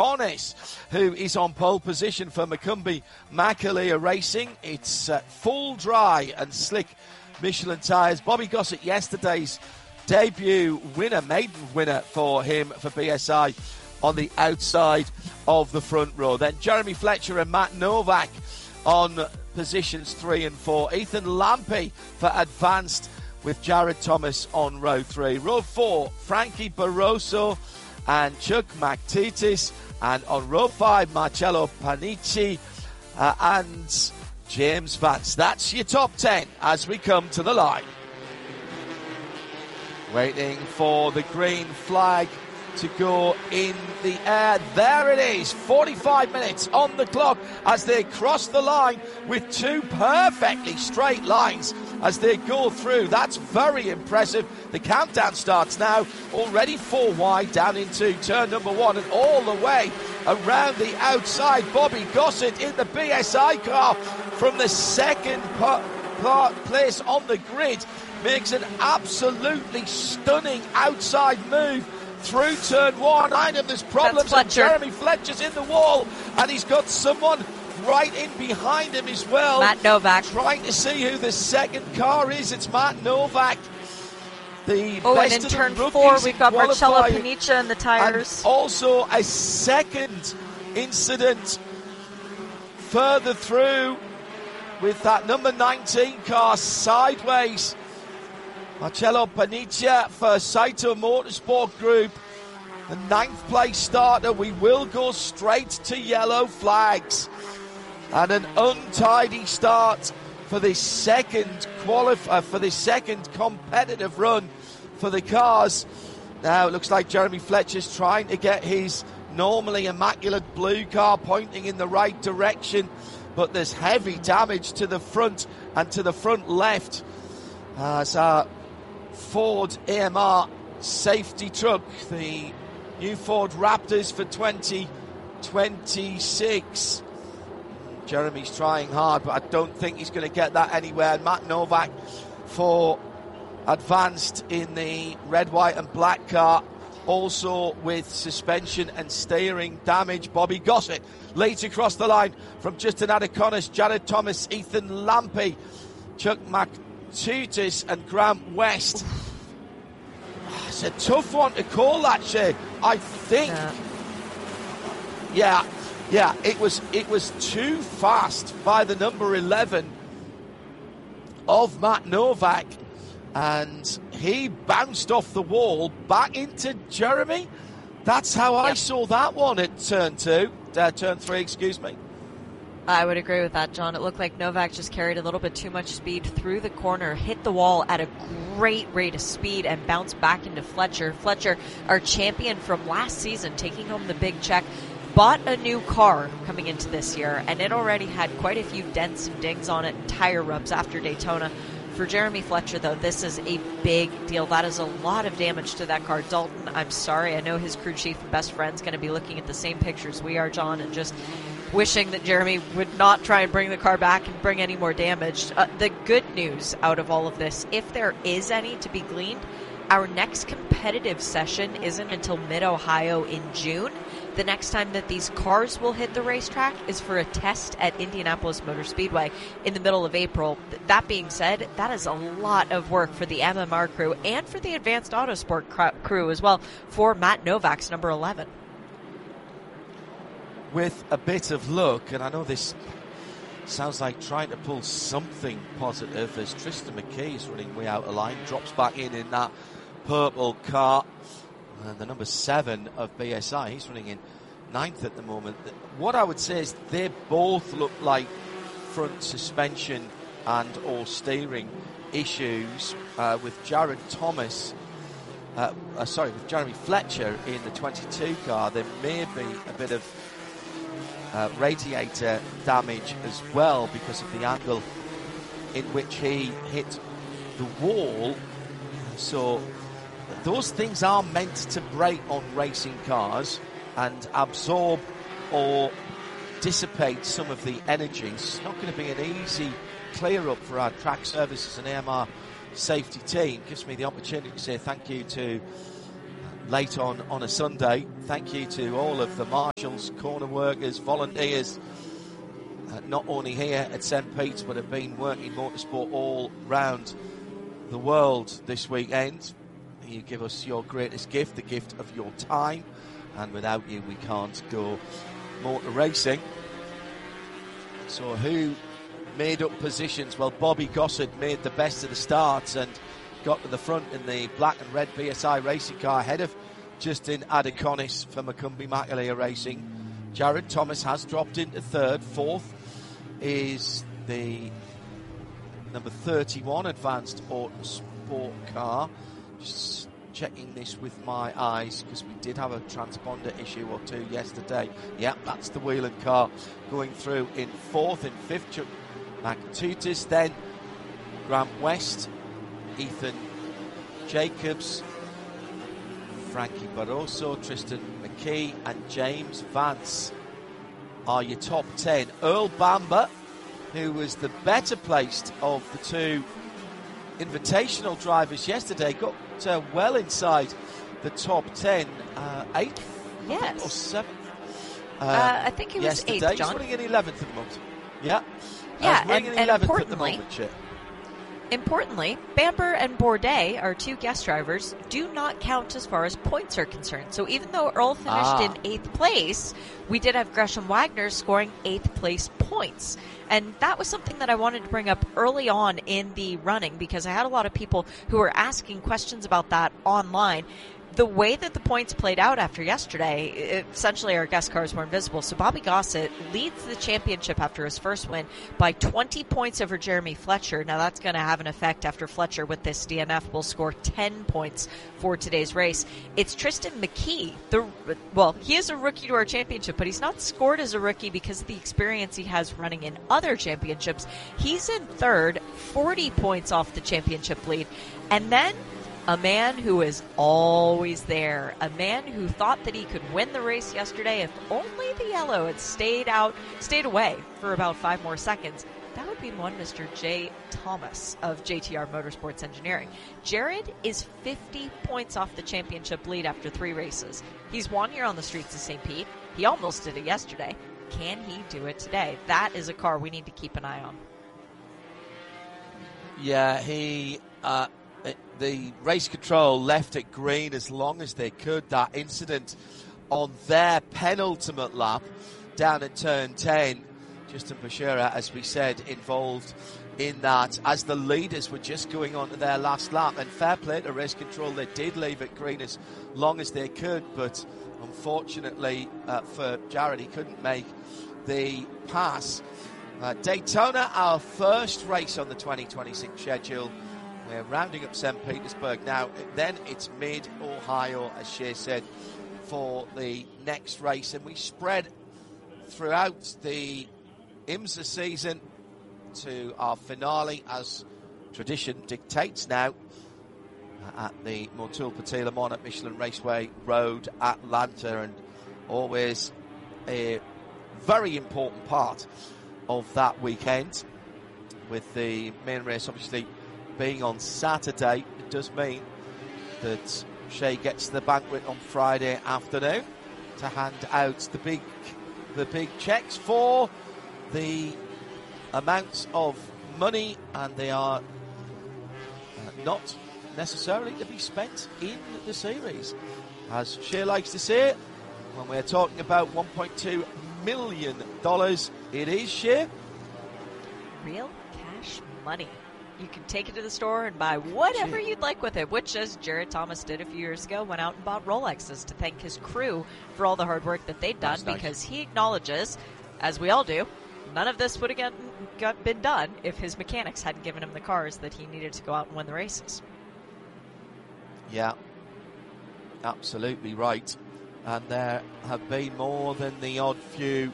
Adaconis, who is on pole position for Macumbi Makalia Racing. It's full dry and slick Michelin tyres. Bobby Gossett, yesterday's debut winner, maiden winner for him for BSI on the outside of the front row. Then Jeremy Fletcher and Matt Novak on positions 3 and 4. Ethan Lampe for advanced with Jared Thomas on row 3. Row 4, Frankie Barroso and Chuck McTetis. And on row 5, Marcello Panici and James Vance. That's your top 10 as we come to the line. Waiting for the green flag to go in the air. There it is, 45 minutes on the clock as they cross the line with 2 perfectly straight lines as they go through. That's very impressive. The countdown starts now, already 4 wide down into turn number 1 and all the way around the outside. Bobby Gossett in the BSI car from the second place on the grid makes an absolutely stunning outside move through turn 1. There's problems, and Jeremy Fletcher's in the wall, and he's got someone right in behind him as well. Matt Novak. Trying to see who the second car is. It's Matt Novak. And in turn 4, we've got Marcello Panicia in the tires. And also a second incident further through with that number 19 car sideways. Marcello Panicia for Saito Motorsport Group, the 9th place starter. We will go straight to yellow flags. And an untidy start for this second competitive run for the cars. Now it looks like Jeremy Fletcher's trying to get his normally immaculate blue car pointing in the right direction, but there's heavy damage to the front and to the front left. As our Ford AMR safety truck, the new Ford Raptors for 2026. Jeremy's trying hard, but I don't think he's going to get that anywhere. Matt Novak for advanced in the red, white and black car, also with suspension and steering damage. Bobby Gossett leads across the line from Justin Adaconis, Jared Thomas, Ethan Lampe, Chuck McTutis and Graham West. It's a tough one to call that, Shay. I think yeah, it was too fast by the number 11 of Matt Novak, and he bounced off the wall back into Jeremy. That's how I saw that one at turn 3, excuse me. I would agree with that, John. It looked like Novak just carried a little bit too much speed through the corner, hit the wall at a great rate of speed, and bounced back into Fletcher. Fletcher, our champion from last season, taking home the big check, bought a new car coming into this year, and it already had quite a few dents and dings on it and tire rubs after Daytona. For Jeremy Fletcher, though, this is a big deal. That is a lot of damage to that car. Dalton, I'm sorry. I know his crew chief and best friend's going to be looking at the same pictures we are, John, and just wishing that Jeremy would not try and bring the car back and bring any more damage. The good news out of all of this, if there is any to be gleaned, our next competitive session isn't until Mid-Ohio in June. The next time that these cars will hit the racetrack is for a test at Indianapolis Motor Speedway in the middle of April. That being said, that is a lot of work for the MMR crew and for the Advanced Autosport crew as well for Matt Novak's number 11. With a bit of luck, and I know this sounds like trying to pull something positive, as Tristan McKee is running way out of line, drops back in that purple car. And the number 7 of BSI, he's running in 9th at the moment. What I would say is they both look like front suspension and or steering issues with Jared Thomas. With Jeremy Fletcher in the 22 car. There may be a bit of radiator damage as well because of the angle in which he hit the wall. So those things are meant to break on racing cars and absorb or dissipate some of the energy. It's not going to be an easy clear up for our track services and AMR safety team. Gives me the opportunity to say thank you to late on a Sunday. Thank you to all of the marshals, corner workers, volunteers, not only here at St. Pete's, but have been working motorsport all round the world this weekend. You give us your greatest gift, the gift of your time, and without you we can't go motor racing. So who made up positions? Well, Bobby Gossard made the best of the starts and got to the front in the black and red BSI racing car ahead of Justin Adeconis for Macumbi Makalia Racing. Jared Thomas has dropped into third. Fourth is the number 31 Advanced Auto Sport car. Just checking this with my eyes because we did have a transponder issue or two yesterday. Yeah, that's the Whelan car going through in fourth. In fifth, Chuck McTutis. Then Grant West, Ethan Jacobs, Frankie Barroso, Tristan McKee and James Vance are your top 10. Earl Bamber, who was the better placed of the two invitational drivers yesterday, got well inside the top 10, 8th yes. or 7th. I think he was 8th, John. He's running in 11th at the moment. Yeah. And importantly, Bamber and Bourdais, our two guest drivers, do not count as far as points are concerned. So even though Earl finished in 8th place, we did have Gresham Wagner scoring 8th place points. And that was something that I wanted to bring up early on in the running because I had a lot of people who were asking questions about that online. The way that the points played out after yesterday, essentially our guest cars were invisible. So Bobby Gossett leads the championship after his first win by 20 points over Jeremy Fletcher. Now that's going to have an effect after Fletcher with this DNF will score 10 points for today's race. It's Tristan McKee. He is a rookie to our championship, but he's not scored as a rookie because of the experience he has running in other championships. He's in third, 40 points off the championship lead. And then a man who is always there, a man who thought that he could win the race yesterday if only the yellow had stayed away for about 5 more seconds. That would be one Mr. Jay Thomas of JTR Motorsports Engineering. Jared is 50 points off the championship lead after 3 races. He's won here on the streets of St. Pete. He almost did it yesterday. Can he do it today? That is a car we need to keep an eye on. Yeah, the race control left it green as long as they could. That incident on their penultimate lap down at turn 10, Justin Bashira, as we said, involved in that as the leaders were just going on to their last lap. And fair play to race control, they did leave it green as long as they could, but unfortunately for Jared, he couldn't make the pass. Daytona, our first race on the 2026 schedule. We're rounding up St. Petersburg now. Then it's mid-Ohio, as Shea said, for the next race. And we spread throughout the IMSA season to our finale, as tradition dictates now, at the Motul Patila Monarch Michelin Raceway Road, Atlanta. And always a very important part of that weekend, with the main race obviously being on Saturday. It does mean that Shea gets the banquet on Friday afternoon to hand out the big checks for the amounts of money, and they are not necessarily to be spent in the series. As Shea likes to say, when we're talking about $1.2 million, it is, Shea, real cash money. You can take it to the store and buy whatever you'd like with it, which, as Jared Thomas did a few years ago, went out and bought Rolexes to thank his crew for all the hard work that they'd done. That's because nice. He acknowledges, as we all do, none of this would have been done if his mechanics hadn't given him the cars that he needed to go out and win the races. Yeah, absolutely right. And there have been more than the odd few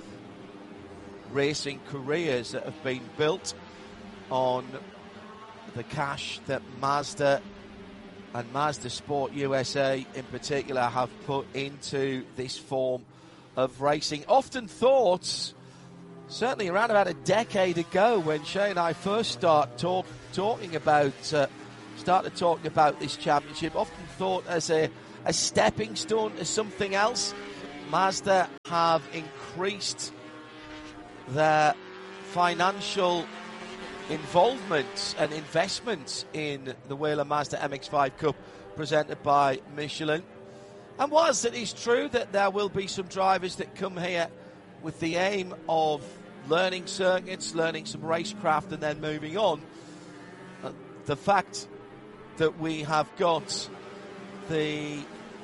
racing careers that have been built on the cash that Mazda and Mazda Sport USA in particular have put into this form of racing. Often thought, certainly around about a decade ago, when Shea and I first started talking about this championship, often thought as a a stepping stone to something else? Mazda have increased their financial involvement and investment in the Whelen Mazda MX-5 Cup presented by Michelin. And whilst it is true that there will be some drivers that come here with the aim of learning circuits, learning some racecraft and then moving on, the fact that we have got the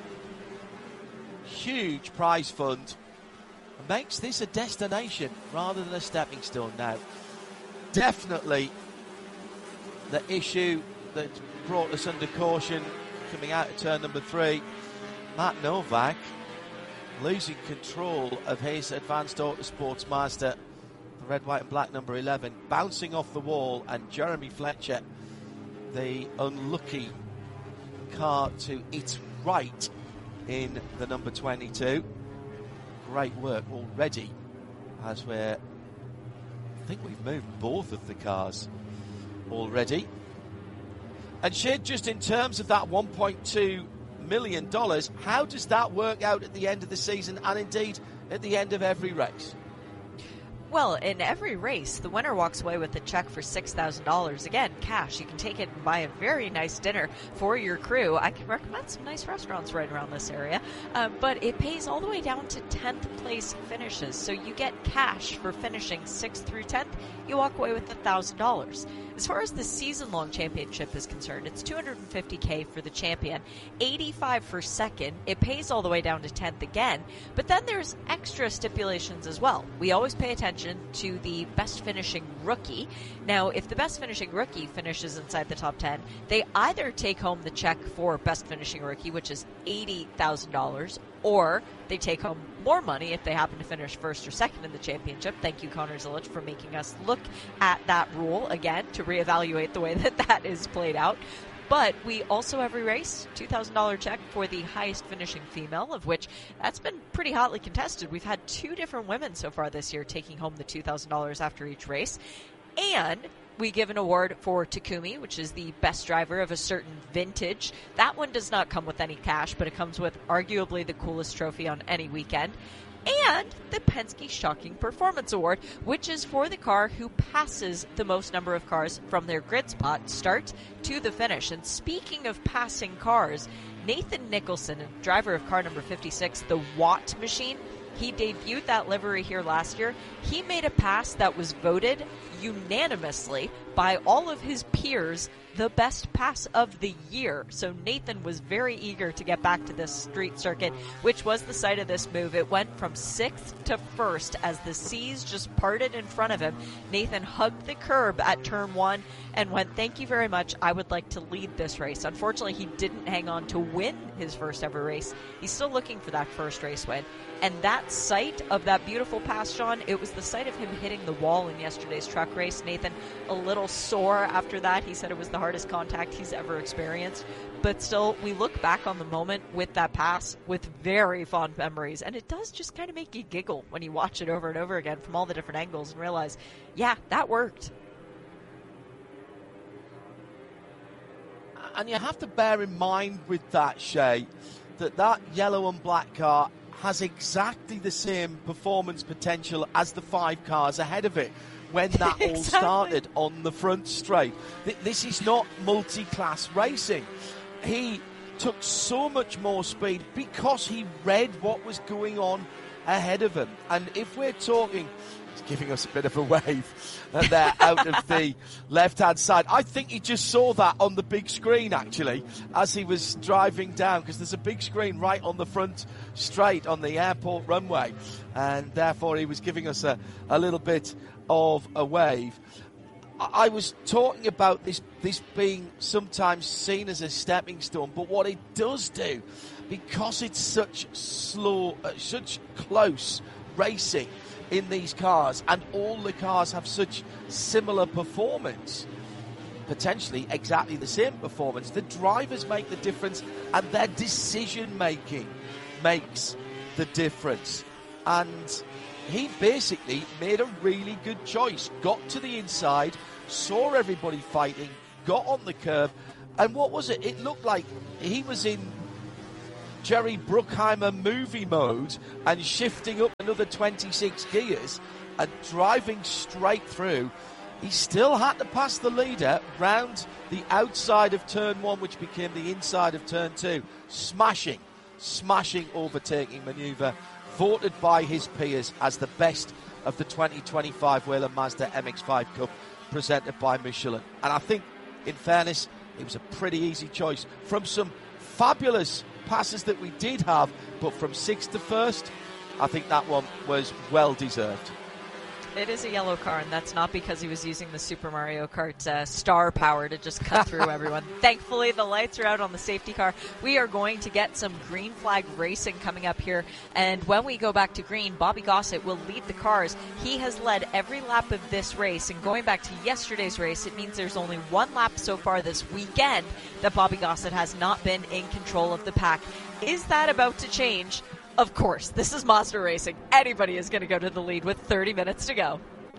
huge prize fund makes this a destination rather than a stepping stone now. Definitely the issue that brought us under caution coming out of turn number 3, Matt Novak losing control of his Advanced Autosports Mazda, the red, white and black number 11, bouncing off the wall, and Jeremy Fletcher, the unlucky car to its right in the number 22. Great work already as I think we've moved both of the cars already. And Shid, just in terms of that $1.2 million, how does that work out at the end of the season and indeed at the end of every race? Well, in every race, the winner walks away with a check for $6,000. Again, cash. You can take it and buy a very nice dinner for your crew. I can recommend some nice restaurants right around this area. But it pays all the way down to 10th place finishes. So you get cash for finishing 6th through 10th. You walk away with $1,000. As far as the season-long championship is concerned, it's $250K for the champion, $85 for second. It pays all the way down to 10th again. But then there's extra stipulations as well. We always pay attention to the best finishing rookie. Now, if the best finishing rookie finishes inside the top 10, they either take home the check for best finishing rookie, which is $80,000, or they take home more money if they happen to finish first or second in the championship. Thank you, Connor Zilich, for making us look at that rule again to reevaluate the way that is played out. But we also, every race, $2,000 check for the highest finishing female, of which that's been pretty hotly contested. We've had 2 different women so far this year taking home the $2,000 after each race. And we give an award for Takumi, which is the best driver of a certain vintage. That one does not come with any cash, but it comes with arguably the coolest trophy on any weekend. And the Penske Shocking Performance Award, which is for the car who passes the most number of cars from their grid spot start to the finish. And speaking of passing cars, Nathan Nicholson, driver of car number 56, the Watt Machine, he debuted that livery here last year. He made a pass that was voted unanimously by all of his peers the best pass of the year. So Nathan was very eager to get back to this street circuit, which was the site of this move. It went from 6th to 1st as the seas just parted in front of him. Nathan hugged the curb at turn 1 and went, "Thank you very much. I would like to lead this race." Unfortunately, he didn't hang on to win his first ever race. He's still looking for that first race win. And that site of that beautiful pass, Sean, it was the site of him hitting the wall in yesterday's truck race. Nathan, a little sore after that. He said it was the hardest contact he's ever experienced. But still, we look back on the moment with that pass with very fond memories. And it does just kind of make you giggle when you watch it over and over again from all the different angles and realize, yeah, that worked. And you have to bear in mind with that, Shay, that yellow and black car has exactly the same performance potential as the 5 cars ahead of it when that all started on the front straight. This is not multi-class racing. He took so much more speed because he read what was going on ahead of him. And if we're talking, he's giving us a bit of a wave there out of the left-hand side. I think he just saw that on the big screen, actually, as he was driving down, because there's a big screen right on the front straight on the airport runway. And therefore, he was giving us a little bit of a wave. I was talking about this being sometimes seen as a stepping stone, but what it does do, because it's such close racing in these cars, and all the cars have such similar performance, potentially exactly the same performance, the drivers make the difference, and their decision making makes the difference. And he basically made a really good choice, got to the inside, saw everybody fighting, got on the curb, and what was it? It looked like he was in Jerry Bruckheimer movie mode and shifting up another 26 gears and driving straight through. He still had to pass the leader round the outside of turn 1, which became the inside of turn 2. Smashing overtaking manoeuvre, voted by his peers as the best of the 2025 Whelen Mazda MX-5 Cup presented by Michelin. And I think, in fairness, it was a pretty easy choice from some fabulous passes that we did have, but from 6th to 1st, I think that one was well deserved. It is a yellow car, and that's not because he was using the Super Mario Kart star power to just cut through everyone. Thankfully, the lights are out on the safety car. We are going to get some green flag racing coming up here, and when we go back to green, Bobby Gossett will lead the cars. He has led every lap of this race, and going back to yesterday's race, it means there's only one lap so far this weekend that Bobby Gossett has not been in control of the pack. Is that about to change? Of course, this is Mazda Racing. Anybody is going to go to the lead with 30 minutes to go.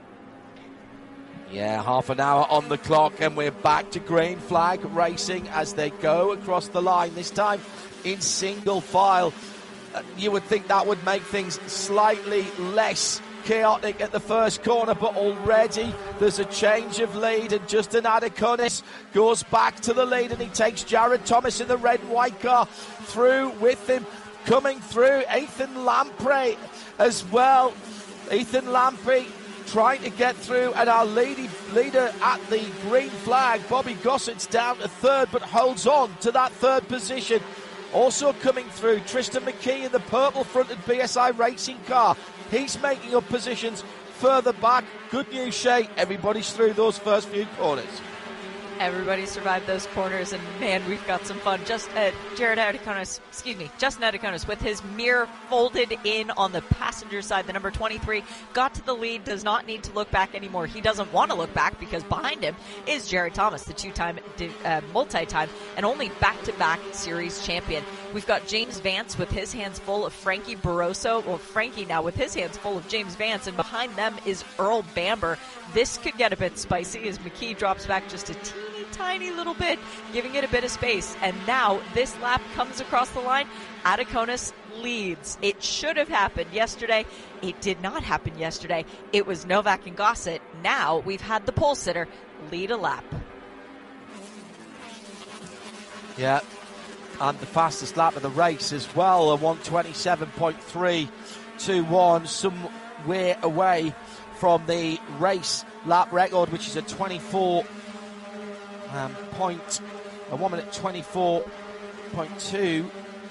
Yeah, half an hour on the clock, and we're back to green flag racing as they go across the line, this time in single file. You would think that would make things slightly less chaotic at the first corner, but already there's a change of lead, and Justin Adekonis goes back to the lead, and he takes Jared Thomas in the red and white car through with him. Coming through, Ethan Lamprey as well. Ethan Lamprey trying to get through, and our leader at the green flag, Bobby Gossett's down to 3rd, but holds on to that 3rd position. Also coming through, Tristan McKee in the purple-fronted BSI racing car. He's making up positions further back. Good news, Shay. Everybody's through those first few corners. Everybody survived those corners, and man, we've got some fun. Justin Adekonis with his mirror folded in on the passenger side. The number 23 got to the lead, does not need to look back anymore. He doesn't want to look back because behind him is Jared Thomas, the two-time multi-time and only back-to-back series champion. We've got James Vance with his hands full of Frankie Barroso. Well, Frankie now with his hands full of James Vance, and behind them is Earl Bamber. This could get a bit spicy as McKee drops back just a tiny little bit, giving it a bit of space. And now this lap comes across the line. Adekonis leads. It should have happened yesterday. It did not happen yesterday. It was Novak and Gossett. Now we've had the pole sitter lead a lap. Yeah, and the fastest lap of the race as well, a 1:27.321, somewhere away from the race lap record, which is a 1 minute 24.2,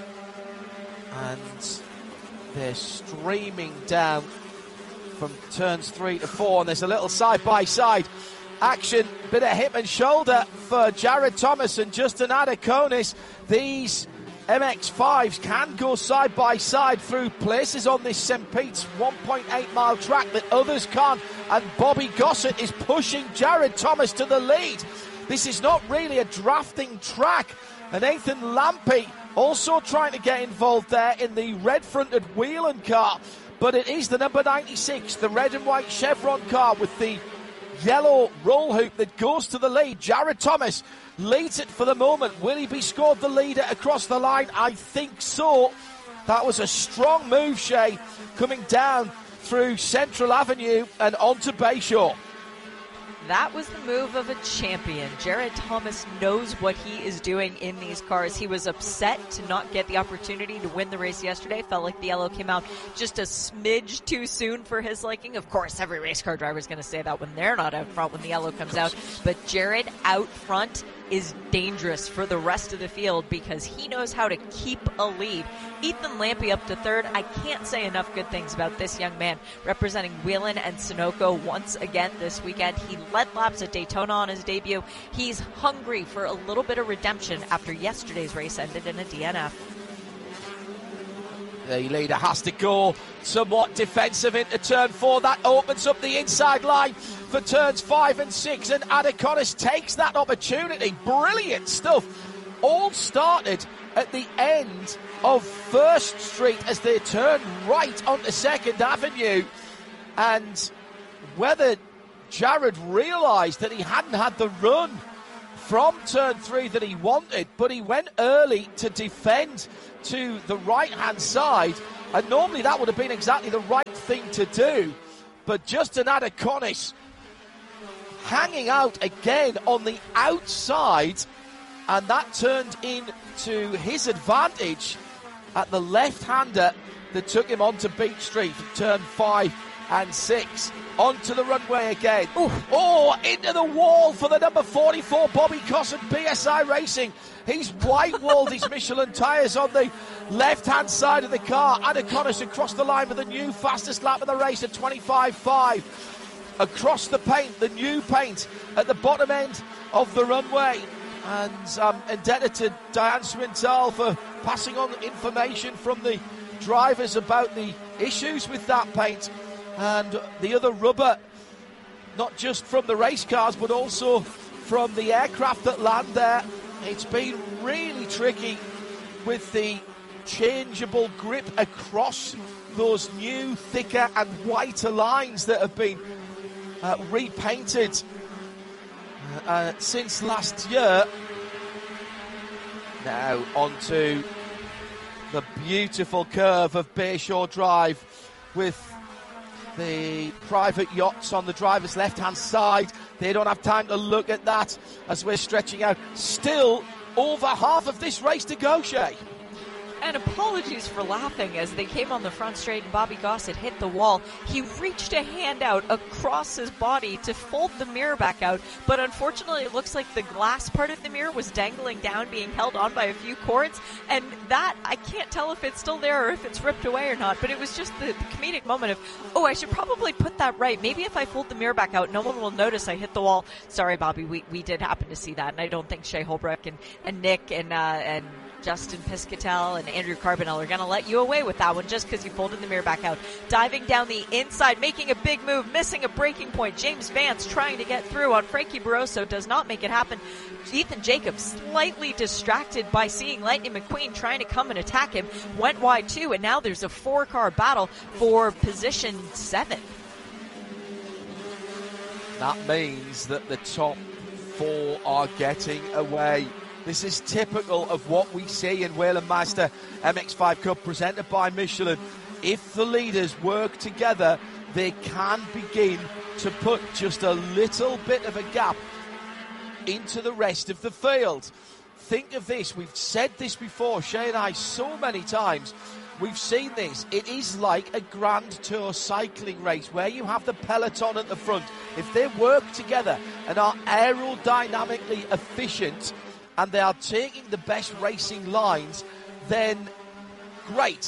and they're streaming down from turns 3 to 4, and there's a little side-by-side action, bit of hip and shoulder for Jared Thomas and Justin Adekonis. These MX-5s can go side by side through places on this St. Pete's 1.8 mile track that others can't, and Bobby Gossett is pushing Jared Thomas to the lead. This is not really a drafting track, and Ethan Lamprey also trying to get involved there in the red-fronted Whelen car, but it is the number 96, the red and white Chevron car with the yellow roll hoop that goes to the lead. Jared Thomas leads it for the moment. Will he be scored the leader across the line? I think so. That was a strong move, Shay, coming down through Central Avenue and onto Bayshore. That was the move of a champion. Jared Thomas knows what he is doing in these cars. He was upset to not get the opportunity to win the race yesterday. Felt like the yellow came out just a smidge too soon for his liking. Of course, every race car driver is going to say that when they're not out front when the yellow comes out. But Jared out front is dangerous for the rest of the field because he knows how to keep a lead. Ethan Lamprey up to 3rd. I can't say enough good things about this young man representing Whelen and Sunoco once again this weekend. He led laps at Daytona on his debut. He's hungry for a little bit of redemption after yesterday's race ended in a DNF. The leader has to go somewhat defensive into turn 4. That opens up the inside line for turns 5 and 6, and Adekonis takes that opportunity. Brilliant stuff. All started at the end of 1st Street as they turn right onto 2nd Avenue. And whether Jared realised that he hadn't had the run from turn 3 that he wanted, but he went early to defend to the right-hand side, and normally that would have been exactly the right thing to do. But Justin Adaconis hanging out again on the outside, and that turned into his advantage at the left-hander that took him onto Beach Street from turn 5 and 6. Onto the runway again. Ooh. Oh, into the wall for the number 44, Bobby Cosson, PSI Racing. He's white-walled his Michelin tyres on the left-hand side of the car. Adaconis across the line with the new fastest lap of the race at 25.5. Across the paint, the new paint at the bottom end of the runway. And I'm indebted to Diane Swintal for passing on information from the drivers about the issues with that paint and the other rubber, not just from the race cars but also from the aircraft that land there. It's been really tricky with the changeable grip across those new, thicker and whiter lines that have been repainted since last year. Now onto the beautiful curve of Bayshore Drive with the private yachts on the driver's left-hand side. They don't have time to look at that as we're stretching out. Still over half of this race to go, Shay. And apologies for laughing as they came on the front straight and Bobby Gossett hit the wall. He reached a hand out across his body to fold the mirror back out, but unfortunately it looks like the glass part of the mirror was dangling down, being held on by a few cords, and that, I can't tell if it's still there or if it's ripped away or not, but it was just the comedic moment of, oh, I should probably put that right. Maybe if I fold the mirror back out, no one will notice I hit the wall. Sorry, Bobby, we did happen to see that, and I don't think Shea Holbrook and Nick and Justin Piscatell and Andrew Carbonell are going to let you away with that one just because you folded the mirror back out. Diving down the inside, making a big move, missing a braking point. James Vance trying to get through on Frankie Barroso, does not make it happen. Ethan Jacobs slightly distracted by seeing Lightning McQueen trying to come and attack him, went wide too, and now there's a 4-car battle for position 7. That means that the top 4 are getting away. This is typical of what we see in Whelen Meister MX5 Cup presented by Michelin. If the leaders work together, they can begin to put just a little bit of a gap into the rest of the field. Think of this. We've said this before, Shay and I, so many times. We've seen this. It is like a Grand Tour cycling race where you have the peloton at the front. If they work together and are aerodynamically efficient, and they are taking the best racing lines, then great.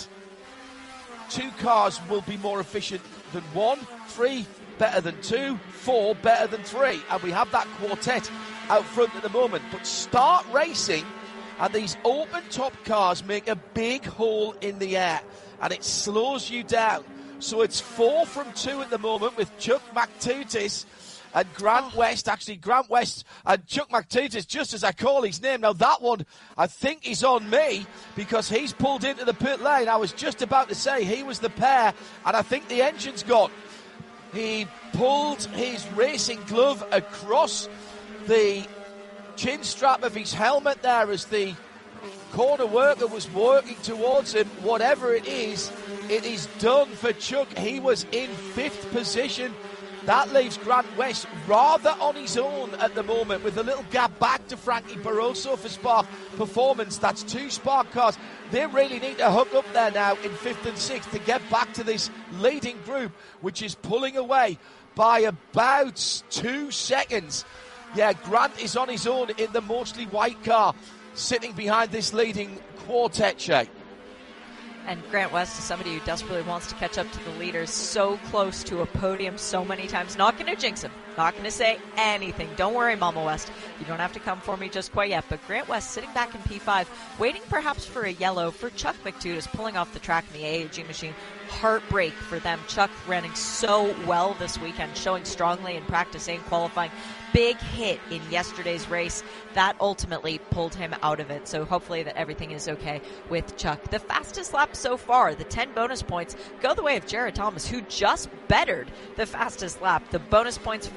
2 cars will be more efficient than 1, 3 better than 2, 4 better than 3. And we have that quartet out front at the moment. But start racing, and these open top cars make a big hole in the air, and it slows you down. So it's 4 from 2 at the moment with Chuck McTutis and Grant West. Actually, Grant West and Chuck McTutis, just as I call his name. Now, that one, I think, is on me because he's pulled into the pit lane. I was just about to say he was the pair, and I think the engine's gone. He pulled his racing glove across the chin strap of his helmet there as the corner worker was working towards him. Whatever it is done for Chuck. He was in 5th position. That leaves Grant West rather on his own at the moment, with a little gap back to Frankie Barroso for Spark Performance. That's 2 Spark cars. They really need to hook up there now in 5th and 6th to get back to this leading group, which is pulling away by about 2 seconds. Yeah, Grant is on his own in the mostly white car, sitting behind this leading quartet, Shay. And Grant West is somebody who desperately wants to catch up to the leaders, so close to a podium so many times. Not going to jinx him. Not going to say anything. Don't worry, Mama West. You don't have to come for me just quite yet. But Grant West sitting back in P5, waiting perhaps for a yellow for Chuck McTutis, pulling off the track in the AAG machine. Heartbreak for them. Chuck running so well this weekend, showing strongly in practice and qualifying. Big hit in yesterday's race that ultimately pulled him out of it. So hopefully that everything is okay with Chuck. The fastest lap so far, the 10 bonus points, go the way of Jared Thomas, who just bettered the fastest lap. The bonus points for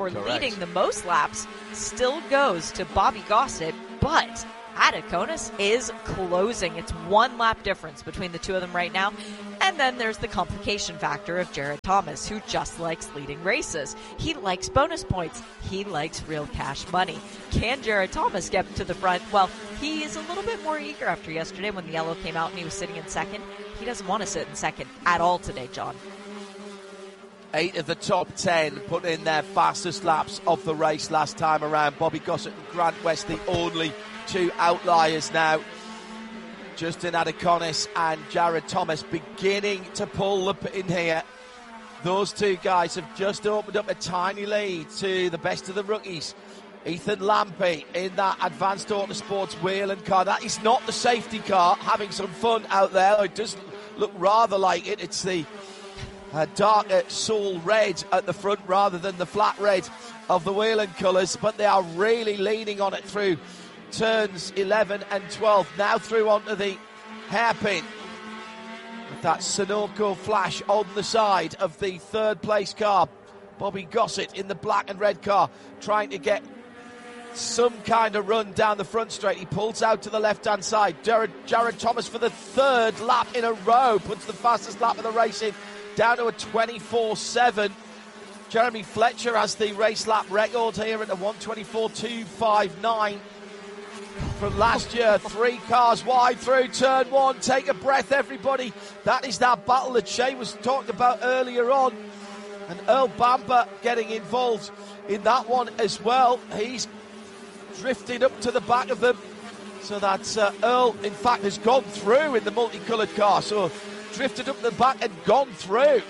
therefore leading the most laps still goes to Bobby Gossett, but Adakonis is closing. It's 1 lap difference between the two of them right now. And then there's the complication factor of Jared Thomas, who just likes leading races. He likes bonus points. He likes real cash money. Can Jared Thomas get to the front? Well, he is a little bit more eager after yesterday when the yellow came out and he was sitting in second. He doesn't want to sit in second at all today, John. 8 of the top 10 put in their fastest laps of the race last time around. Bobby Gossett and Grant West, the only 2 outliers now. Justin Adakonis and Jared Thomas beginning to pull the pin here. Those 2 guys have just opened up a tiny lead to the best of the rookies. Ethan Lampe in that Advanced Autosports Whelen car. That is not the safety car, having some fun out there. It does look rather like it. It's the darker soul red at the front rather than the flat red of the Whelen colours, but they are really leaning on it through turns 11 and 12. Now through onto the hairpin with that Sunoco flash on the side of the 3rd place car. Bobby Gossett in the black and red car trying to get some kind of run down the front straight. He pulls out to the left hand side. Jared Thomas for the 3rd lap in a row puts the fastest lap of the race in, down to a 24.7. Jeremy Fletcher has the race lap record here at a 1:24.259 from last year. 3 cars wide through turn 1. Take a breath, everybody. That is that battle that Shane was talking about earlier on. And Earl Bamber getting involved in that one as well. He's drifted up to the back of them. So that Earl, in fact, has gone through in the multicoloured car. So drifted up the back and gone through.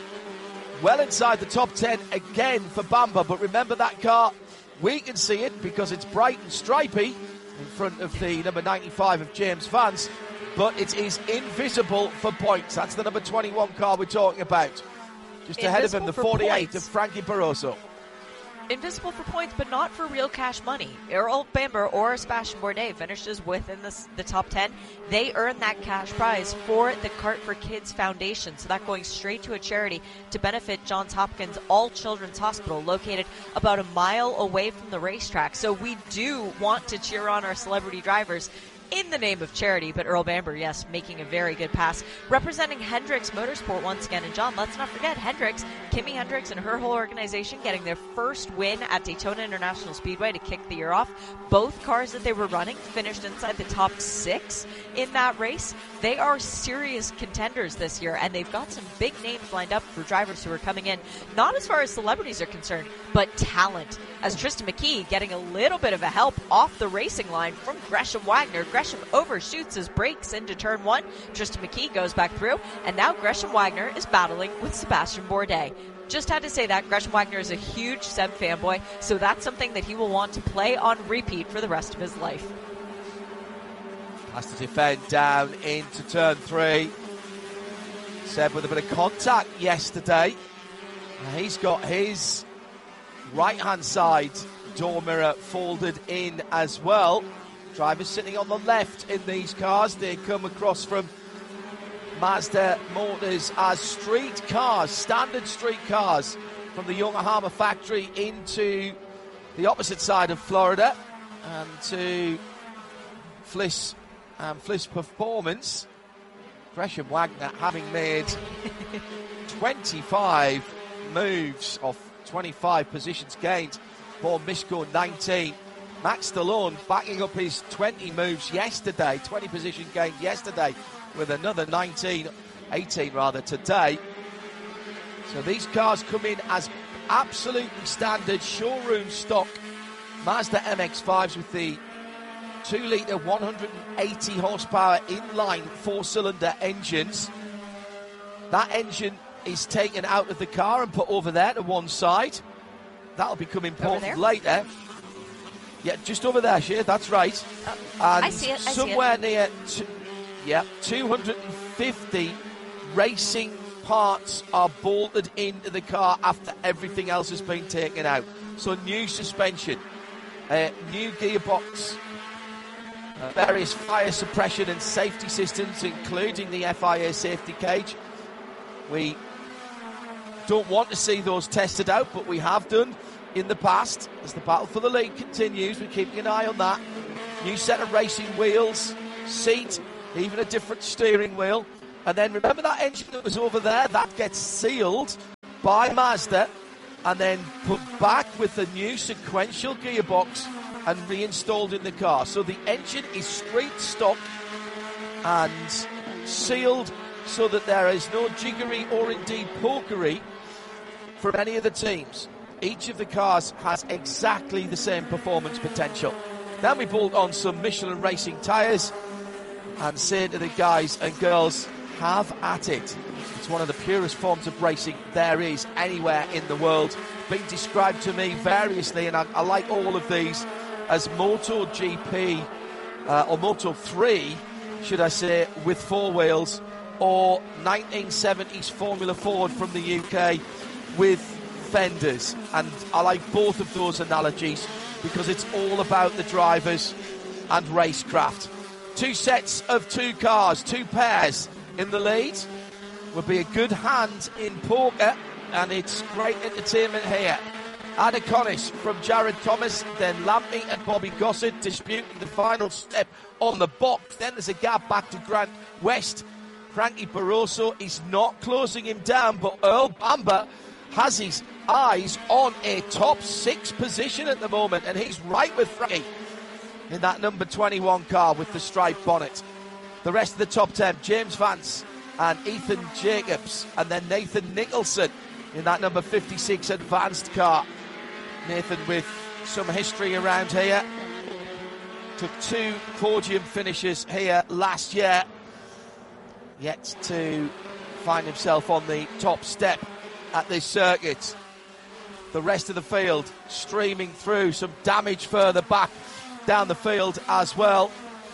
Well inside the top 10 again for Bamber. But remember that car, we can see it because it's bright and stripy in front of the number 95 of James Vance. But it is invisible for points. That's the number 21 car we're talking about. Just ahead of him, the 48 of Frankie Barroso. Invisible for points, but not for real cash money. Earl Bamber or Sebastian Bourdais finishes within the top 10. They earn that cash prize for the Cart for Kids Foundation. So that going straight to a charity to benefit Johns Hopkins All Children's Hospital, located about a mile away from the racetrack. So we do want to cheer on our celebrity drivers in the name of charity, but Earl Bamber, yes, making a very good pass. Representing Hendricks Motorsport once again. And John, let's not forget Hendricks, Kimi Hendricks and her whole organization getting their first win at Daytona International Speedway to kick the year off. Both cars that they were running finished inside the top 6 in that race. They are serious contenders this year, and they've got some big names lined up for drivers who are coming in, not as far as celebrities are concerned, but talent. As Tristan McKee getting a little bit of a help off the racing line from Gresham Wagner. Gresham overshoots his brakes into turn 1. Tristan McKee goes back through, and now Gresham Wagner is battling with Sebastian Bourdais. Just had to say that. Gresham Wagner is a huge Seb fanboy, so that's something that he will want to play on repeat for the rest of his life. Has to defend down into turn 3. Seb with a bit of contact yesterday. He's got his right-hand side door mirror folded in as well. Drivers sitting on the left in these cars. They come across from Mazda Motors as street cars, standard street cars from the Yokohama factory into the opposite side of Florida and to Fliss Performance. Gresham Wagner having made 25 moves of 25 positions gained for Mishko 19. Max Stallone backing up his 20 moves yesterday, 20 position gained yesterday, with another 18 today. So these cars come in as absolutely standard showroom stock Mazda MX-5s with the 2-litre 180 horsepower inline 4-cylinder engines. That engine is taken out of the car and put over there to one side. That'll become important later. Yeah, just over there, Shea, that's right. And I see it. Somewhere near 250 racing parts are bolted into the car after everything else has been taken out. So new suspension, new gearbox, various fire suppression and safety systems, including the FIA safety cage. We don't want to see those tested out, but we have done in the past. As the battle for the lead continues, we're keeping an eye on that. New set of racing wheels, seat, even a different steering wheel. And then remember that engine that was over there? That gets sealed by Mazda and then put back with the new sequential gearbox and reinstalled in the car. So the engine is straight stock and sealed so that there is no jiggery or indeed pokery from any of the teams. Each of the cars has exactly the same performance potential. Then we bolt on some Michelin Racing tyres and say to the guys and girls, have at it. It's one of the purest forms of racing there is anywhere in the world. Being described to me variously, and I like all of these, as MotoGP, or Moto3, should I say, with four wheels, or 1970s Formula Ford from the UK with fenders. And I like both of those analogies because it's all about the drivers and racecraft. Two sets of two cars, two pairs in the lead. Will be a good hand in poker, and it's great entertainment here. Adaconis from Jared Thomas, then Lampy and Bobby Gossett disputing the final step on the box. Then there's a gap back to Grant West. Frankie Barroso is not closing him down, but Earl Bamber has his eyes on a top 6 position at the moment, and he's right with Frankie in that number 21 car with the striped bonnet. The rest of the top 10, James Vance and Ethan Jacobs, and then Nathan Nicholson in that number 56 advanced car. Nathan with some history around here. Took 2 podium finishes here last year. Yet to find himself on the top step at this circuit. The rest of the field streaming through, some damage further back down the field as well.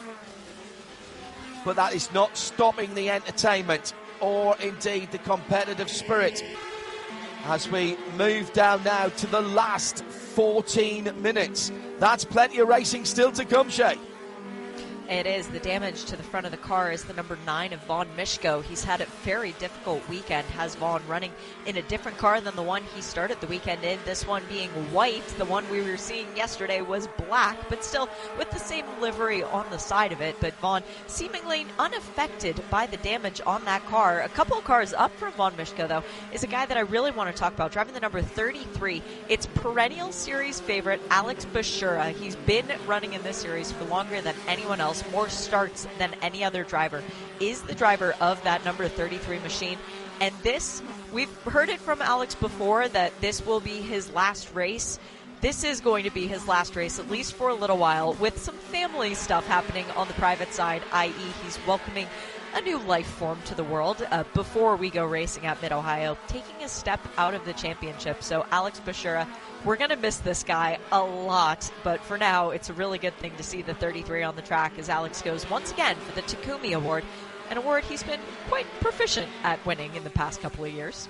But that is not stopping the entertainment or indeed the competitive spirit as we move down now to the last 14 minutes. That's plenty of racing still to come, Shay. It is. The damage to the front of the car is the number 9 of Vaughn Mishko. He's had a very difficult weekend, has Vaughn, running in a different car than the one he started the weekend in. This one being white. The one we were seeing yesterday was black, but still with the same livery on the side of it. But Vaughn seemingly unaffected by the damage on that car. A couple of cars up from Vaughn Mishko, though, is a guy that I really want to talk about, driving the number 33. It's perennial series favorite Alex Bashura. He's been running in this series for longer than anyone else, more starts than any other driver, is the driver of that number 33 machine. And this, we've heard it from Alex before that this will be his last race. This is going to be his last race, at least for a little while, with some family stuff happening on the private side, i.e. he's welcoming a new life form to the world before we go racing at Mid-Ohio, taking a step out of the championship. So Alex Bashura, we're going to miss this guy a lot, but for now, it's a really good thing to see the 33 on the track as Alex goes once again for the Takumi Award, an award he's been quite proficient at winning in the past couple of years.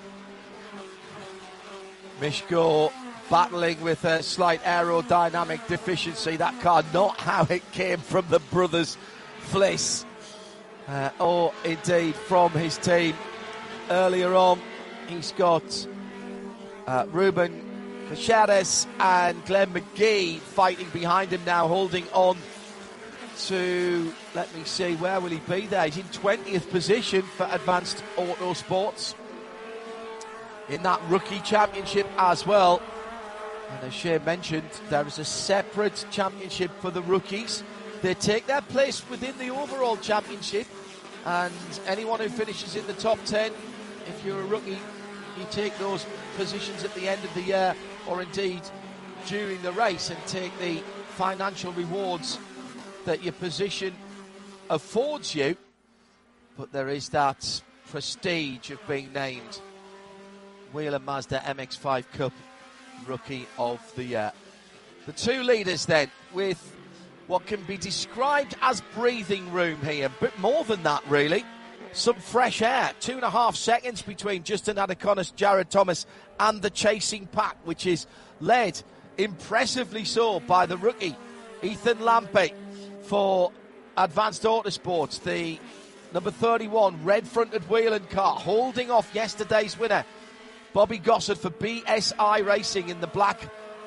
Mishko battling with a slight aerodynamic deficiency. That car, not how it came from the brothers Fliss, or indeed from his team. Earlier on, he's got Ruben Caceres and Glenn McGee fighting behind him now, holding on to, let me see, where will he be there? He's in 20th position for Advanced Autosports in that rookie championship as well. And as Shane mentioned, there is a separate championship for the rookies. They take their place within the overall championship, and anyone who finishes in the top 10, if you're a rookie, you take those positions at the end of the year or indeed during the race and take the financial rewards that your position affords you. But there is that prestige of being named Wheel and Mazda MX-5 Cup Rookie of the Year. The two leaders then, with what can be described as breathing room here, but more than that really, some fresh air. 2.5 seconds between Justin Adaconis, Jared Thomas and the chasing pack, which is led impressively so by the rookie Ethan Lampy for Advanced Autosports, the number 31 red-fronted wheeling car, holding off yesterday's winner Bobby Gossett for BSI Racing in the black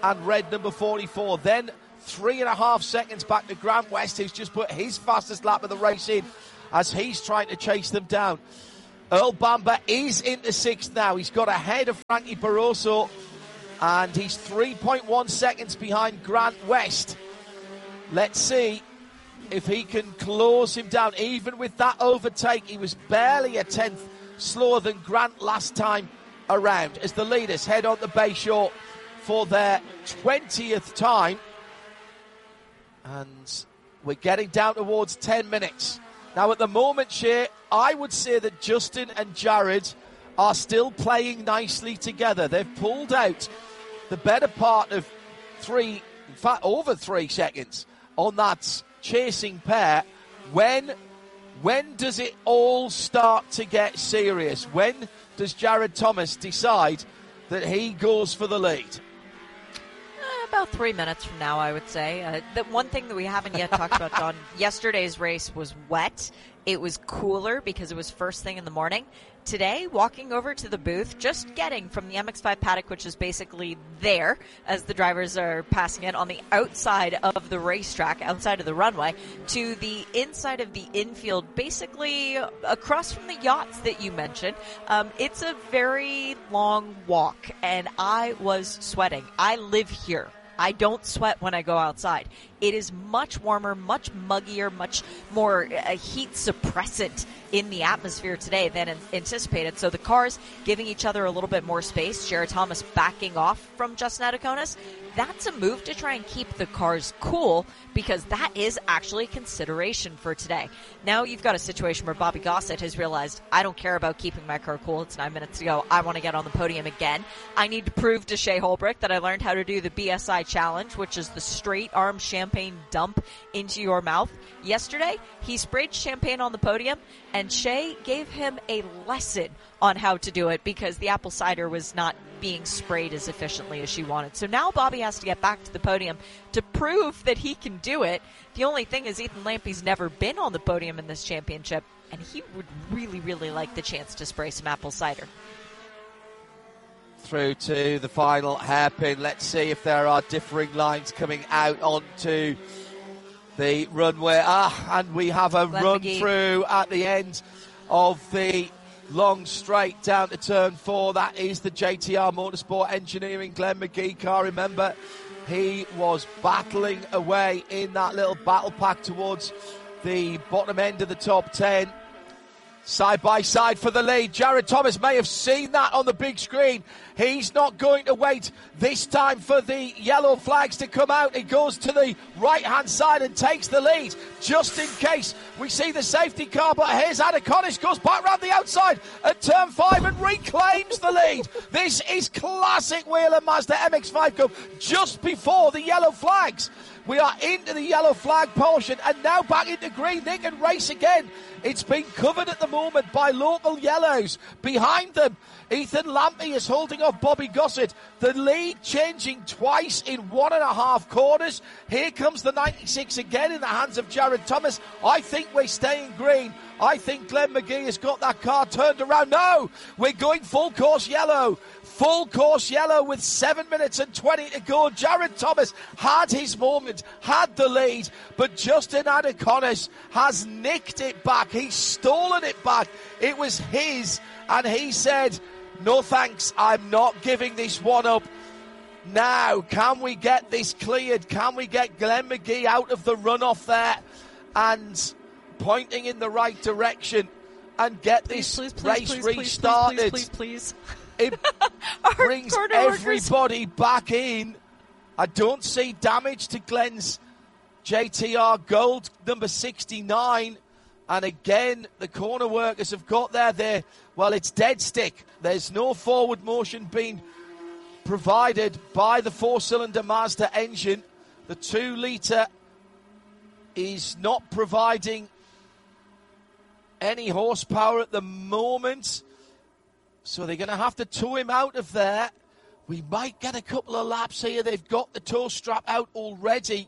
and red number 44. Then 3.5 seconds back to Grant West, who's just put his fastest lap of the race in as he's trying to chase them down. Earl Bamber is into 6th now. He's got ahead of Frankie Barroso, and he's 3.1 seconds behind Grant West. Let's see if he can close him down. Even with that overtake, he was barely a 10th slower than Grant last time around, as the leaders head on to Bayshore for their 20th time. And we're getting down towards 10 minutes. Now, at the moment, Shea, I would say that Justin and Jared are still playing nicely together. They've pulled out the better part of 3, in fact, over 3 seconds on that chasing pair. When does it all start to get serious? When does Jared Thomas decide that he goes for the lead? About 3 minutes from now, I would say. The one thing that we haven't yet talked about, John, yesterday's race was wet. It was cooler because it was first thing in the morning. Today, walking over to the booth, just getting from the MX5 paddock, which is basically there as the drivers are passing it on the outside of the racetrack, outside of the runway, to the inside of the infield, basically across from the yachts that you mentioned. It's a very long walk, and I was sweating. I live here. I don't sweat when I go outside. It is much warmer, much muggier, much more heat suppressant in the atmosphere today than anticipated. So the cars giving each other a little bit more space. Jared Thomas backing off from Justin Adakonis. That's a move to try and keep the cars cool, because that is actually a consideration for today. Now you've got a situation where Bobby Gossett has realized, I don't care about keeping my car cool. It's 9 minutes to go. I want to get on the podium again. I need to prove to Shea Holbrook that I learned how to do the BSI challenge, which is the straight arm champagne dump into your mouth. Yesterday, he sprayed champagne on the podium, and Shea gave him a lesson on how to do it because the apple cider was not being sprayed as efficiently as she wanted. So now Bobby has to get back to the podium to prove that he can do it. The only thing is Ethan Lampy's never been on the podium in this championship, and he would really, really like the chance to spray some apple cider. Through to the final hairpin. Let's see if there are differing lines coming out onto the runway. And we have a run through at the end of the long straight down to turn 4. That is the JTR Motorsport Engineering Glenn McGee car. Remember, he was battling away in that little battle pack towards the bottom end of the top 10. Side by side for the lead. Jared Thomas may have seen that on the big screen. He's not going to wait this time for the yellow flags to come out. He goes to the right-hand side and takes the lead, just in case we see the safety car. But here's Adakonis, goes back round the outside at turn 5 and reclaims the lead. This is classic Whelen Mazda MX-5 Cup just before the yellow flags. We are into the yellow flag portion and now back into green. They can race again. It's been covered at the moment by local yellows. Behind them, Ethan Lampy is holding off Bobby Gossett. The lead changing twice in 1.5 corners. Here comes the 96 again in the hands of Jared Thomas. I think we're staying green. I think Glenn McGee has got that car turned around. No, we're going full course yellow. Full course yellow with 7 minutes and 20 to go. Jared Thomas had his moment, had the lead, but Justin Adakonis has nicked it back. He's stolen it back. It was his, and he said, no thanks, I'm not giving this one up. Now, can we get this cleared? Can we get Glenn McGee out of the runoff there and pointing in the right direction and get this race restarted? Please. It brings everybody back in. I don't see damage to Glenn's JTR Gold number 69. And again, the corner workers have got there. Well, it's dead stick. There's no forward motion being provided by the 4-cylinder Mazda engine. The 2-litre is not providing any horsepower at the moment. So they're going to have to tow him out of there. We might get a couple of laps here. They've got the tow strap out already.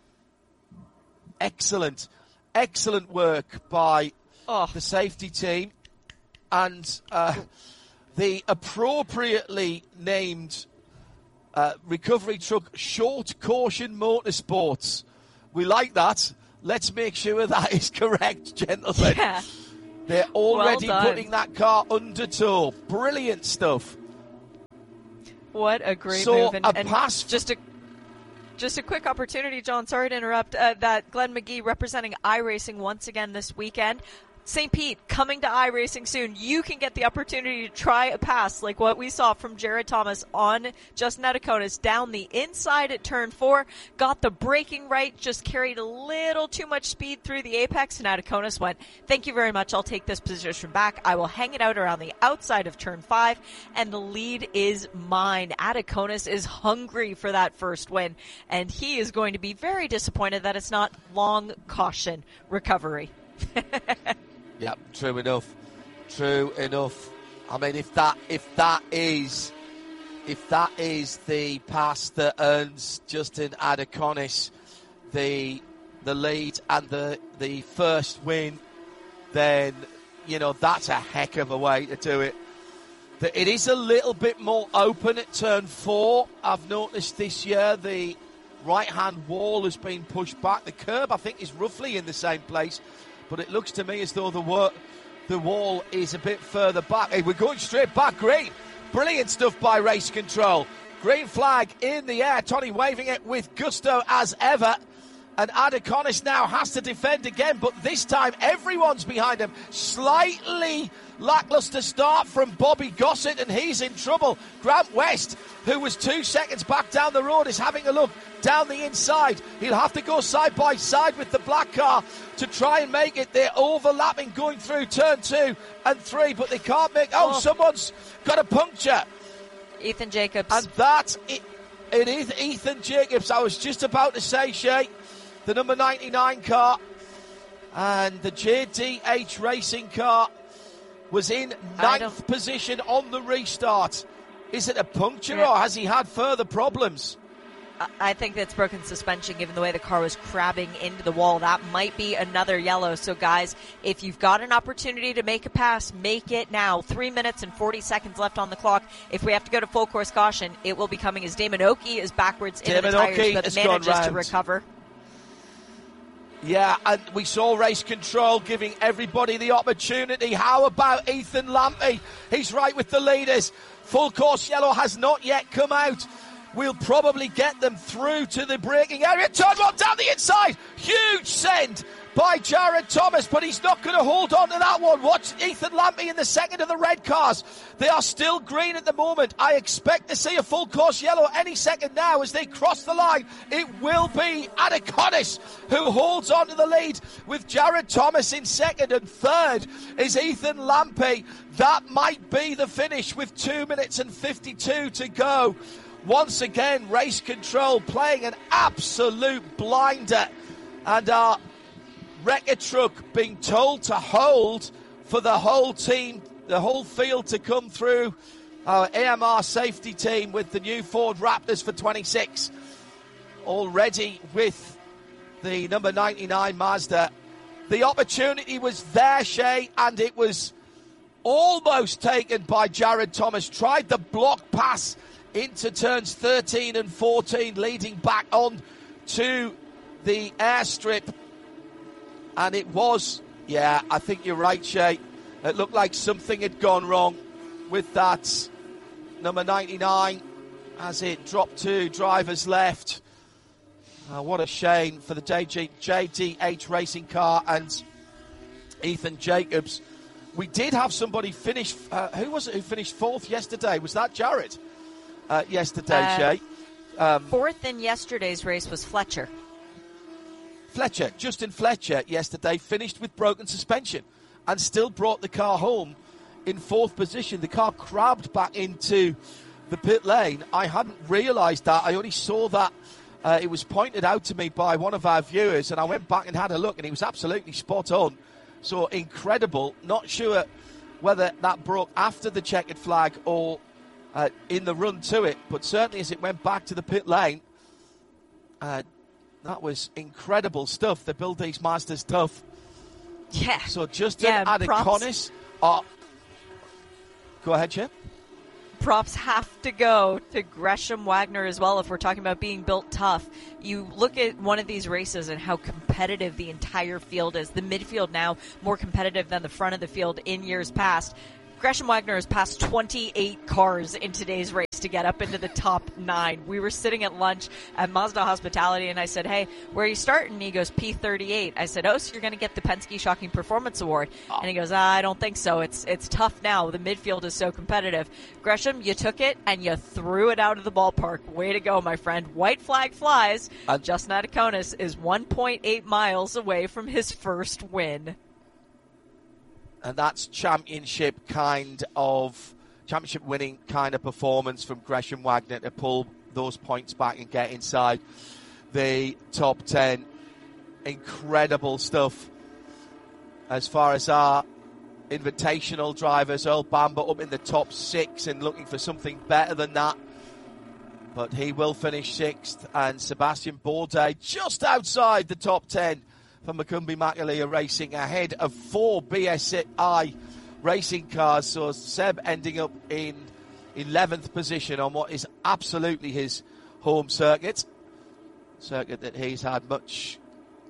Excellent work by the safety team. And the appropriately named recovery truck short caution motorsports. We like that. Let's make sure that is correct, gentlemen. Yeah. They're already Well putting that car under tow. Brilliant stuff. What a great So move. a pass. Just a quick opportunity, John. Sorry to interrupt. That Glenn McGee representing iRacing once again this weekend. St. Pete coming to iRacing soon. You can get the opportunity to try a pass like what we saw from Jared Thomas on Justin Adaconis down the inside at turn 4. Got the braking right, just carried a little too much speed through the apex, and Adaconis went, thank you very much, I'll take this position back. I will hang it out around the outside of turn 5, and the lead is mine. Adaconis is hungry for that first win, and he is going to be very disappointed that it's not long caution recovery. Yeah, true enough. True enough. I mean, if that is the pass that earns Justin Adaconis the lead and the first win, then that's a heck of a way to do it. It is a little bit more open at turn 4. I've noticed this year the right-hand wall has been pushed back. The curb, I think, is roughly in the same place. But it looks to me as though the wall is a bit further back. Hey, we're going straight back. Great. Brilliant stuff by Race Control. Green flag in the air. Tony waving it with gusto as ever. And Adaconis now has to defend again, but this time everyone's behind him. Slightly lackluster start from Bobby Gossett, and he's in trouble. Grant West, who was 2 seconds back down the road, is having a look down the inside. He'll have to go side by side with the black car to try and make it. They're overlapping going through turn 2 and 3, but they can't make... Oh, someone's got a puncture. Ethan Jacobs. And that's it. It is Ethan Jacobs. I was just about to say, Shay, the number 99 car and the JDH Racing car was in 9th position on the restart. Is it a puncture or has he had further problems? I think that's broken suspension given the way the car was crabbing into the wall. That might be another yellow. So, guys, if you've got an opportunity to make a pass, make it now. 3 minutes and 40 seconds left on the clock. If we have to go to full course caution, it will be coming as Damon Oki is backwards into the tires, but manages to recover. Yeah, and we saw Race Control giving everybody the opportunity. How about Ethan Lampy? He's right with the leaders. Full course yellow has not yet come out. We'll probably get them through to the braking area. Turn 1 down the inside. Huge send by Jared Thomas, but he's not going to hold on to that one. Watch Ethan Lampy in the second of the red cars. They are still green at the moment. I expect to see a full course yellow any second now as they cross the line. It will be Adaconis who holds on to the lead with Jared Thomas in second, and third is Ethan Lampy. That might be the finish with 2 minutes and 52 to go. Once again, Race Control playing an absolute blinder, and our wrecker truck being told to hold for the whole team, the whole field to come through. Our AMR safety team with the new Ford Raptors for 26 already with the number 99 Mazda. The opportunity was there, Shay, and it was almost taken by Jared Thomas. Tried the block pass into turns 13 and 14, leading back on to the airstrip. And it was, yeah, I think you're right, Shay. It looked like something had gone wrong with that number 99 as it dropped to driver's left. What a shame for the JDH Racing car and Ethan Jacobs. We did have somebody finish, who was it who finished fourth yesterday? Was that Jared? Yesterday, Shay. Fourth in yesterday's race was Fletcher. Justin Fletcher yesterday finished with broken suspension and still brought the car home in fourth position. The car crabbed back into the pit lane. I hadn't realised that. I only saw that it was pointed out to me by one of our viewers, and I went back and had a look, and he was absolutely spot on. So incredible. Not sure whether that broke after the checkered flag or in the run to it, but certainly as it went back to the pit lane, that was incredible stuff. They build these Mazdas tough. Yeah. So Justin Adaconis. Go ahead, Chip. props have to go to Gresham Wagner as well if we're talking about being built tough. You look at one of these races and how competitive the entire field is. The midfield now more competitive than the front of the field in years past. Gresham Wagner has passed 28 cars in today's race to get up into the top 9. We were sitting at lunch at Mazda Hospitality, and I said, hey, where are you starting? And he goes, P38. I said, oh, so you're going to get the Penske Shocking Performance Award. And he goes, I don't think so. It's tough now. The midfield is so competitive. Gresham, you took it, and you threw it out of the ballpark. Way to go, my friend. White flag flies. Justin Adakonis is 1.8 miles away from his first win. And that's championship winning kind of performance from Gresham Wagner to pull those points back and get inside the top 10. Incredible stuff. As far as our invitational drivers, Earl Bamber up in the top 6 and looking for something better than that. But he will finish 6th, and Sebastian Bourdais just outside the top 10. For Macumbi Makalia Racing, ahead of 4 BSI racing cars. So Seb ending up in 11th position on what is absolutely his home circuit that he's had much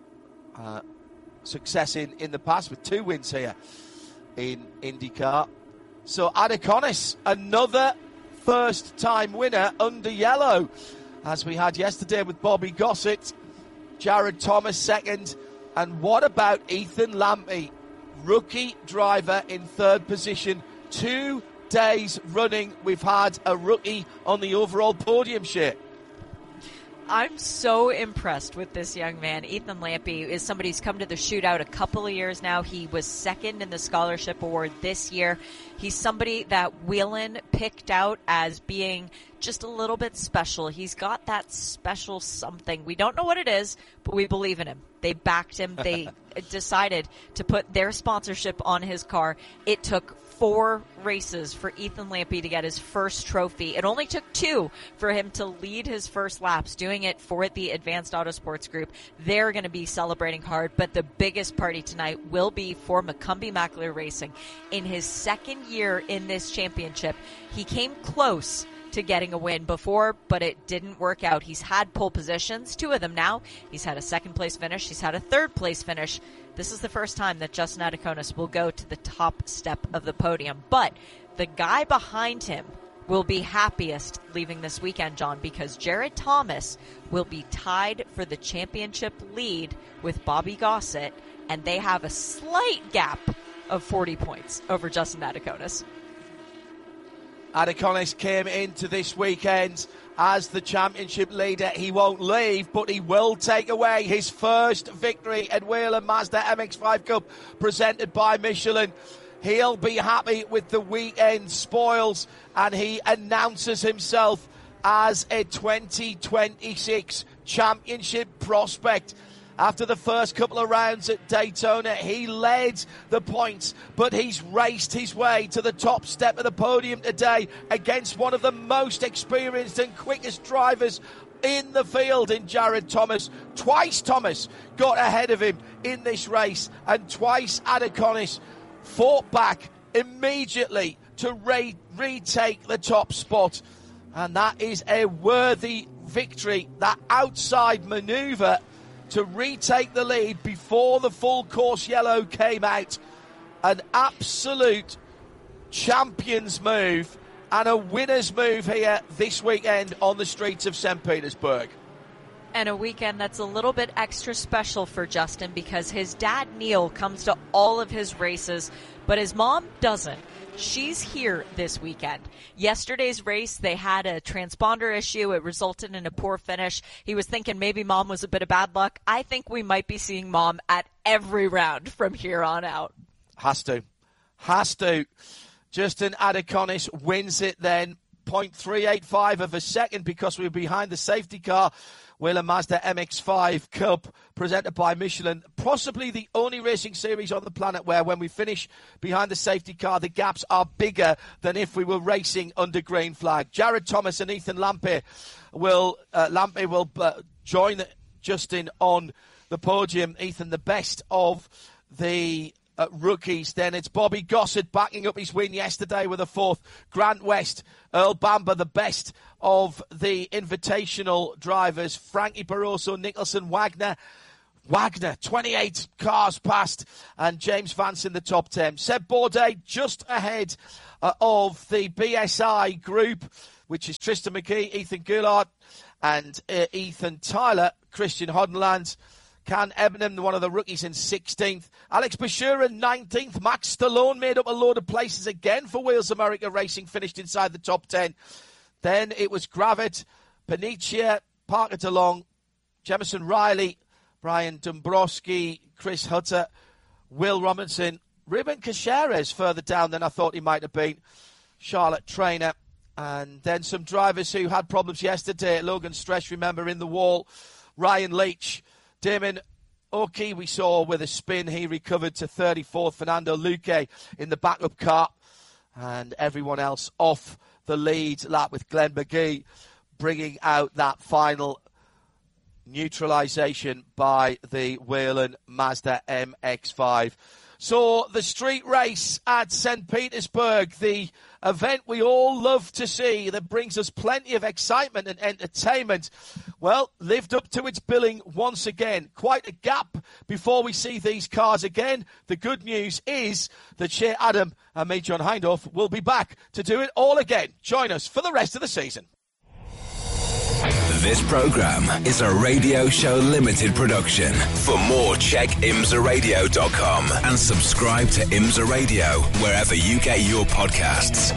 success in the past, with 2 wins here in IndyCar. So Adakonis, another first-time winner under yellow, as we had yesterday with Bobby Gossett. Jared Thomas second. And what about Ethan Lampe, rookie driver in 3rd position? 2 days running, we've had a rookie on the overall podium shit. I'm so impressed with this young man. Ethan Lampe is somebody who's come to the shootout a couple of years now. He was 2nd in the scholarship award this year. He's somebody that Whelen picked out as being just a little bit special. He's got that special something. We don't know what it is, but we believe in him. They backed him. They decided to put their sponsorship on his car. It took 4 races for Ethan Lampe to get his first trophy. It only took 2 for him to lead his first laps, doing it for the Advanced Autosports Group. They're going to be celebrating hard, but the biggest party tonight will be for Macumbi Makalir Racing. In his 2nd year in this championship, he came close to getting a win before, but it didn't work out. He's had pole positions, 2 of them now. He's had a 2nd place finish. He's had a 3rd place finish. This is the first time that Justin Adakonis will go to the top step of the podium. But the guy behind him will be happiest leaving this weekend, John, because Jared Thomas will be tied for the championship lead with Bobby Gossett, and they have a slight gap of 40 points over Justin Adakonis. Adakonis came into this weekend as the championship leader. He won't leave, but he will take away his first victory at Whelen Mazda MX-5 Cup presented by Michelin. He'll be happy with the weekend spoils, and he announces himself as a 2026 championship prospect. After the first couple of rounds at Daytona, he led the points, but he's raced his way to the top step of the podium today against one of the most experienced and quickest drivers in the field in Jared Thomas. Twice Thomas got ahead of him in this race, and twice Adakonis fought back immediately to retake the top spot. And that is a worthy victory, that outside manoeuvre to retake the lead before the full course yellow came out. An absolute champion's move and a winner's move here this weekend on the streets of St. Petersburg. And a weekend that's a little bit extra special for Justin because his dad, Neil, comes to all of his races, but his mom doesn't. She's here this weekend. Yesterday's race, they had a transponder issue. It resulted in a poor finish. He was thinking maybe Mom was a bit of bad luck. I think we might be seeing Mom at every round from here on out. Has to. Justin Adakonis wins it then. 0.385 of a second because we're behind the safety car. Whelen Mazda MX-5 Cup presented by Michelin. Possibly the only racing series on the planet where when we finish behind the safety car, the gaps are bigger than if we were racing under green flag. Jared Thomas and Ethan Lampe will join Justin on the podium. Ethan, the best of the rookies, then it's Bobby Gossett backing up his win yesterday with a fourth. Grant West, Earl Bamber, the best of the invitational drivers. Frankie Barroso, Nicholson, Wagner, 28 cars past, and James Vance in the top 10. Seb Bourdais just ahead of the BSI group, which is Tristan McGee, Ethan Goulart, and Ethan Tyler. Christian Hoddenland, Can Ebnem, one of the rookies, in 16th. Alex Bashura, 19th. Max Stallone made up a load of places again for Wheels America Racing, finished inside the top 10. Then it was Gravett, Panicia, Parker DeLong, Jemison Riley, Brian Dombrowski, Chris Hutter, Will Robinson, Ruben Caceres further down than I thought he might have been, Charlotte Trainer, and then some drivers who had problems yesterday. Logan Stresh, remember, in the wall. Ryan Leach, Damon Oki, we saw with a spin. He recovered to 34th. Fernando Luque in the backup car. And everyone else off the lead lap, with Glenn McGee bringing out that final neutralisation by the Whelen Mazda MX-5. So the street race at St. Petersburg, the event we all love to see that brings us plenty of excitement and entertainment, well, lived up to its billing once again. Quite a gap before we see these cars again. The good news is that Shea Adam and me, John Hindhaugh, will be back to do it all again. Join us for the rest of the season. This program is a Radio Show Limited production. For more, check imsaradio.com and subscribe to IMSA Radio wherever you get your podcasts.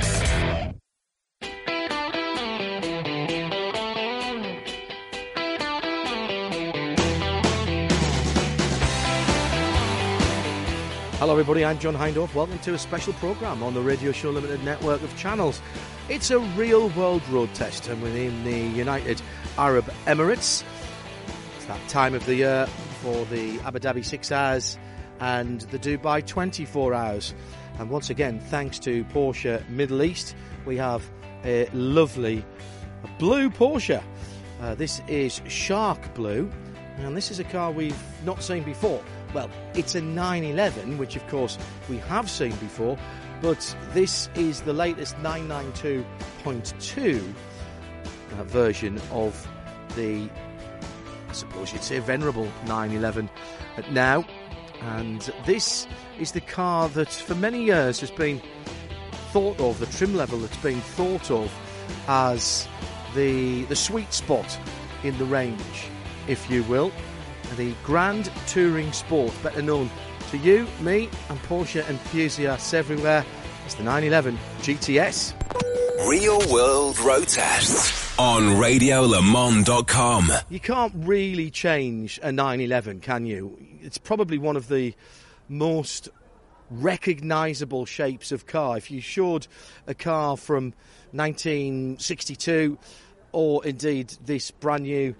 Hello everybody, I'm John Hindhaugh. Welcome to a special programme on the Radio Show Limited network of channels. It's a real-world road test, and within the United Arab Emirates. It's that time of the year for the Abu Dhabi 6 hours and the Dubai 24 hours. And once again, thanks to Porsche Middle East, we have a lovely blue Porsche. This is Shark Blue, and this is a car we've not seen before. Well, it's a 911, which of course we have seen before, but this is the latest 992.2 version of the, I suppose you'd say, venerable 911 now. And this is the car that for many years has been thought of, the trim level that's been thought of as the sweet spot in the range, if you will. The Grand Touring Sport, better known to you, me, and Porsche enthusiasts everywhere as the 911 GTS. Real World Road Tests on RadioLeMans.com. You can't really change a 911, can you? It's probably one of the most recognisable shapes of car. If you showed a car from 1962, or indeed this brand new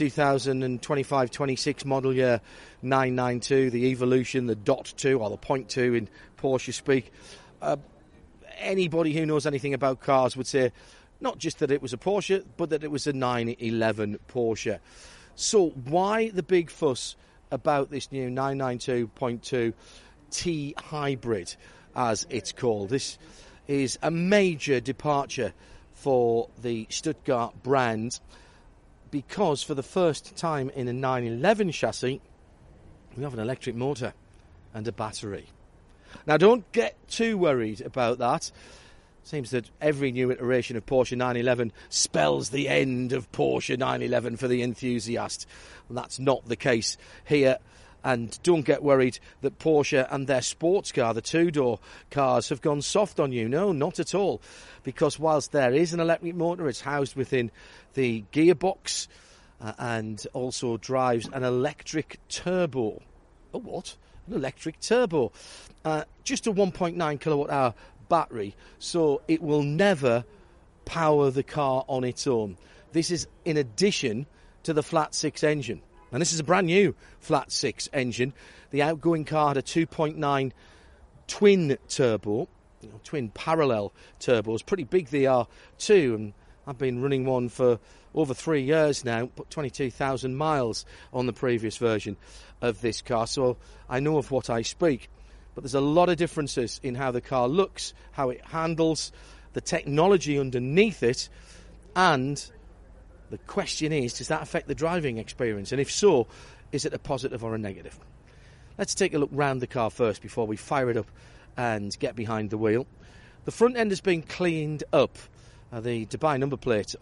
2025-26 model year 992, the Evolution, the Dot 2 or the Point 2 in Porsche speak, anybody who knows anything about cars would say not just that it was a Porsche, but that it was a 911 Porsche. So why the big fuss about this new 992.2 T Hybrid, as it's called? This is a major departure for the Stuttgart brand, because for the first time in a 911 chassis, we have an electric motor and a battery. Now, don't get too worried about that. Seems that every new iteration of Porsche 911 spells the end of Porsche 911 for the enthusiast. And that's not the case here. And don't get worried that Porsche and their sports car, the two-door cars, have gone soft on you. No, not at all. Because whilst there is an electric motor, it's housed within the gearbox and also drives an electric turbo. Oh, what? An electric turbo. Just a 1.9 kilowatt-hour battery, so it will never power the car on its own. This is in addition to the flat 6 engine. And this is a brand new flat 6 engine. The outgoing car had a 2.9 twin turbo, twin parallel turbos. Pretty big they are too, and I've been running one for over 3 years now, put 22,000 miles on the previous version of this car, so I know of what I speak. but there's a lot of differences in how the car looks, how it handles, the technology underneath it, and the question is, does that affect the driving experience? And if so, is it a positive or a negative? Let's take a look round the car first before we fire it up and get behind the wheel. The front end has been cleaned up. The Dubai number plate